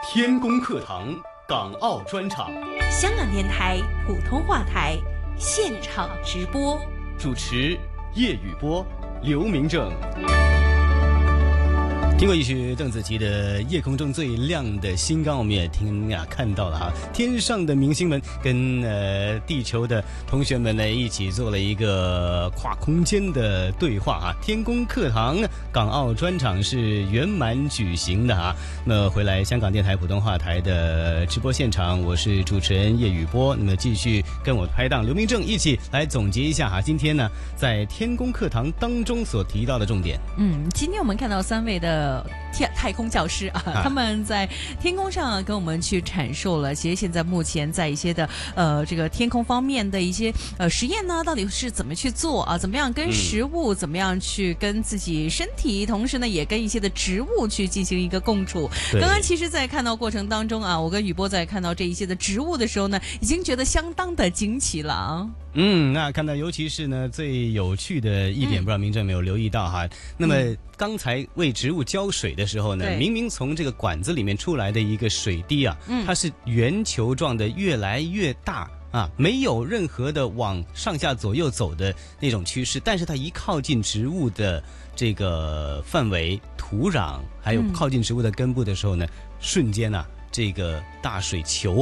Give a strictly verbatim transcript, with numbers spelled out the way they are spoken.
天宫课堂港澳专场， 香港电台普通话台现场直播， 主持叶宇波、刘明正。听过一曲邓紫棋的《夜空中最亮的星光》，我们也听啊看到了哈，天上的明星们跟呃地球的同学们呢一起做了一个跨空间的对话啊。天宫课堂港澳专场是圆满举行的啊。那回来香港电台普通话台的直播现场，我是主持人叶宇波。那么继续跟我拍档刘明正一起来总结一下哈，今天呢在天宫课堂当中所提到的重点。 嗯，今天我们看到三位的天太空教师啊，他们在天空上、啊、跟我们去阐述了，其实现在目前在一些的呃这个天空方面的一些呃实验呢，到底是怎么去做啊？怎么样跟食物，嗯、怎么样去跟自己身体，同时呢也跟一些的植物去进行一个共处。刚刚其实，在看到过程当中啊，我跟宇波在看到这一些的植物的时候呢，已经觉得相当的惊奇了啊。 嗯，那看到尤其是呢最有趣的一点，嗯、不知道明正没有留意到哈。那么刚才为植物浇水的时候呢，明明从这个管子里面出来的一个水滴啊，嗯、它是圆球状的，越来越大啊，没有任何的往上下左右走的那种趋势。但是它一靠近植物的这个范围、土壤，还有靠近植物的根部的时候呢，嗯、瞬间啊，这个大水球